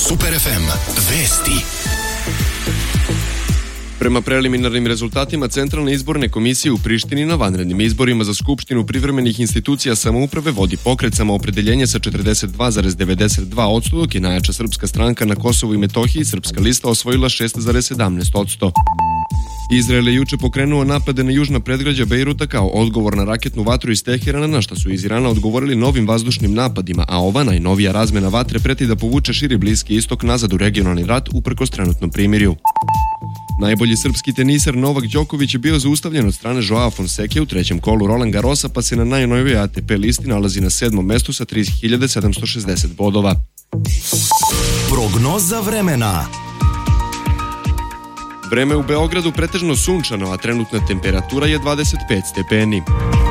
Super FM. Vesti. Prema preliminarnim rezultatima Centralne izborne komisije u Prištini na vanrednim izborima za Skupštinu privremenih institucija samouprave vodi pokret Samoopredeljenje sa 42,92%, dok je najjača srpska stranka na Kosovu i Metohiji, Srpska lista, osvojila 6,17%. Izrael je juče pokrenuo napade na južna predgrađa Bejruta kao odgovor na raketnu vatru iz Teherana, na šta su iz Irana odgovorili novim vazdušnim napadima, a ova najnovija razmena vatre preti da povuče širi Bliski istok nazad u regionalni rat uprkos trenutnom primirju. Najbolji srpski teniser Novak Đoković je bio zaustavljen od strane Joao Fonseke u trećem kolu Roland Garrosa, pa se na najnovijoj ATP listi nalazi na 7. mestu sa 30.760 bodova. Prognoza vremena. Vreme u Beogradu pretežno sunčano, a trenutna temperatura je 25 stepeni.